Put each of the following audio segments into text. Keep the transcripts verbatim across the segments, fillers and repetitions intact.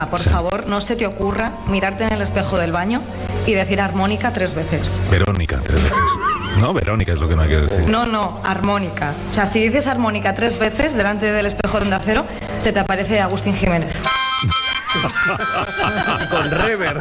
Por favor, no se te ocurra mirarte en el espejo del baño y decir armónica tres veces. Verónica, tres veces. No, Verónica es lo que no hay que decir. No, no, armónica. O sea, si dices armónica tres veces delante del espejo de Onda Cero, se te aparece Agustín Jiménez. Con rever.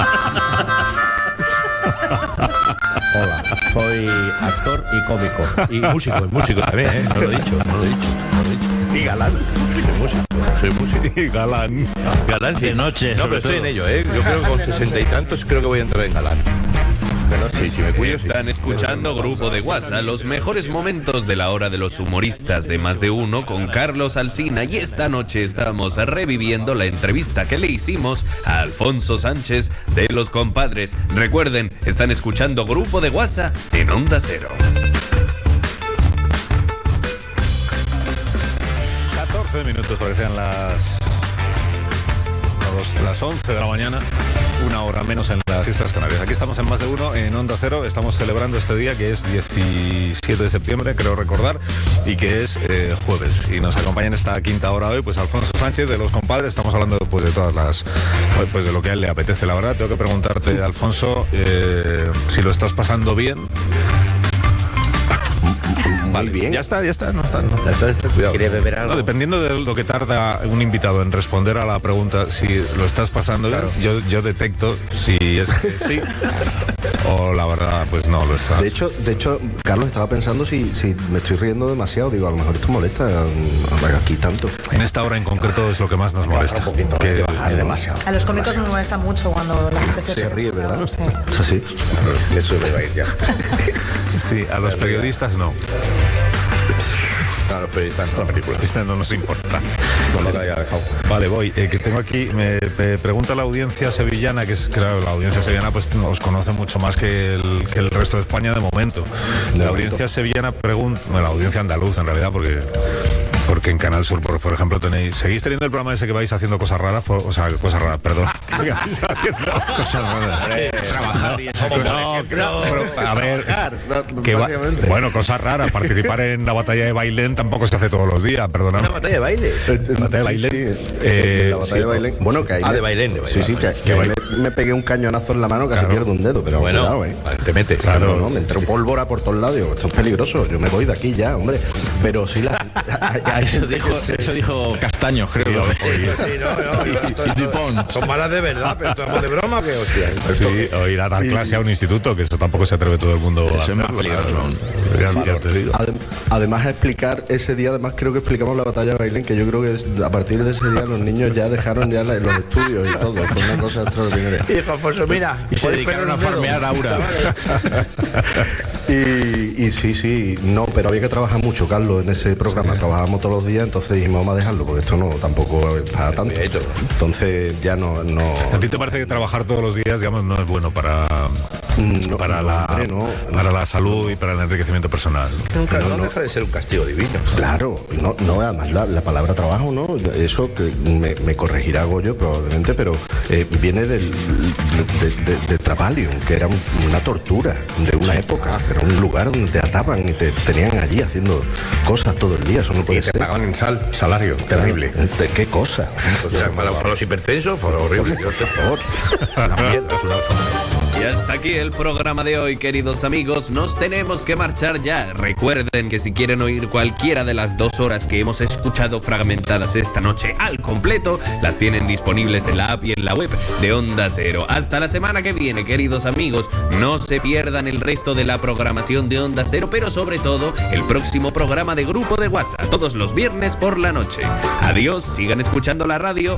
Hola, soy actor y cómico. Y músico, y músico también, ¿eh? No lo he dicho, no lo he dicho. No lo he dicho. Y galán. Soy músico, soy músico. Y galán. Galán, sí. De noche, No, sobre pero estoy todo. en ello, ¿eh? Yo creo que con sesenta y tantos creo que voy a entrar en galán. Pero sí, si me cuido, sí. Están escuchando Grupo de WhatsApp, los mejores momentos de la hora de los humoristas de Más de Uno con Carlos Alsina, y esta noche estamos reviviendo la entrevista que le hicimos a Alfonso Sánchez de Los Compadres. Recuerden, están escuchando Grupo de WhatsApp en Onda Cero. catorce minutos, parecían las, las once de la mañana, una hora menos en las Islas Canarias. Aquí estamos en Más de Uno, en Onda Cero. Estamos celebrando este día que es diecisiete de septiembre, creo recordar, y que es eh, jueves. Y nos acompaña en esta quinta hora hoy, pues Alfonso Sánchez de Los Compadres. Estamos hablando pues de todas las, pues de lo que a él le apetece. La verdad, tengo que preguntarte, Alfonso, eh, si lo estás pasando bien. Vale, bien. Ya está, ya está, no está. No. Ya está, está, cuidado. ¿Quería beber algo? No, dependiendo de lo que tarda un invitado en responder a la pregunta, si lo estás pasando bien, claro. yo, yo detecto si es que sí o la verdad, pues no lo está. De hecho, de hecho, Carlos, estaba pensando si, si me estoy riendo demasiado. Digo, a lo mejor esto molesta aquí tanto. En esta hora en concreto es lo que más nos molesta. Un poquito, que bajar demasiado. A los cómicos nos molesta mucho cuando la gente se, se ríe, ¿verdad? Sí. Es así. Eso me va a ir ya. Sí, a los periodistas no. A los periodistas no, la película. Esta no nos importa. Vale, voy. Eh, que tengo aquí, me, me pregunta la audiencia sevillana, que es, claro, la audiencia sevillana pues nos conoce mucho más que el, que el resto de España de momento. La audiencia sevillana pregunta, bueno, la audiencia andaluz en realidad, porque porque en Canal Sur, por, por ejemplo, tenéis, seguís teniendo el programa ese que vais haciendo cosas raras, por, o sea, cosas raras, perdón. Cosas raras. Trabajar y eso. No, no, pero, a ver, que va, bueno, cosas raras. Participar en la batalla de Bailén tampoco se hace todos los días, perdona. ¿Una batalla de baile? ¿Batalla de Bailén? Sí, sí. Eh, la batalla sí. de Bailén. Bueno, que ahí Ah, me, de Bailén, de Bailén. Sí, sí, que, que ahí me, me pegué un cañonazo en la mano, casi Claro. pierdo un dedo, pero Bueno, cuidado, eh. vale, te metes. Claro. No, no, me entró pólvora por todos lados. Digo, esto es peligroso, yo me voy de aquí ya, hombre. Pero sí, la, ahí Eso dijo, eso dijo Castaño, creo. Sí, no, no, y, y Dupont. Son malas de verdad, pero estamos de broma, ¿qué hostia? Sí, o ir a dar clase a un instituto, que eso tampoco se atreve todo el mundo a Eso es más hacerlo. peligroso. Ya, Sí, ya te digo. Adem- además explicar ese día, además creo que explicamos la batalla de Bailén, que yo creo que des- a partir de ese día los niños ya dejaron ya la- los estudios y todo, fue una cosa extraordinaria. Y dijo Alfonso, mira, Y se dedicaron a farmear Aura. Y, y sí, sí, no, pero había que trabajar mucho, Carlos, en ese programa. Sí. Trabajábamos todos los días, entonces dijimos, vamos a dejarlo, porque esto no tampoco es para tanto. Entonces ya no, no. ¿A ti te parece que trabajar todos los días, digamos, no es bueno para, no, para, no, la, hombre, no. para la salud y para el enriquecimiento personal? Nunca, no, no, no deja de ser un castigo divino. Claro, no, no además la, la palabra trabajo, ¿no? Eso que me, me corregirá Goyo probablemente, pero eh, viene del de, de, de, de Travalium, que era un, una tortura de una sí. época. Era un lugar donde te ataban y te tenían allí haciendo cosas todo el día. Eso no puede y te ser. pagaban en sal, salario, terrible. ¿De qué cosa? O sea, para, para los hipertensos fue horrible. Por favor. Una mierda, una... Y hasta aquí el programa de hoy, queridos amigos. Nos tenemos que marchar ya. Recuerden que si quieren oír cualquiera de las dos horas que hemos escuchado fragmentadas esta noche al completo, las tienen disponibles en la app y en la web de Onda Cero. Hasta la semana que viene, queridos amigos. No se pierdan el resto de la programación de Onda Cero, pero sobre todo el próximo programa de Grupo de WhatsApp, todos los viernes por la noche. Adiós, sigan escuchando la radio.